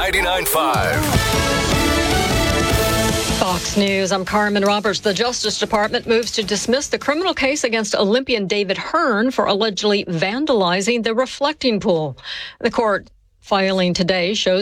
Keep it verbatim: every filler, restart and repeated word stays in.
ninety-nine point five. Fox News, I'm Carmen Roberts. The Justice Department moves to dismiss the criminal case against Olympian David Hearn for allegedly vandalizing the reflecting pool. The court filing today shows